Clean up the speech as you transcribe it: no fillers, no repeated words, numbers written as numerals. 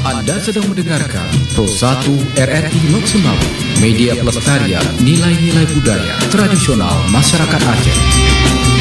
Anda sedang mendengarkan Pro 1 RRI Lok Semawe, media pelestarian nilai-nilai budaya tradisional masyarakat Aceh.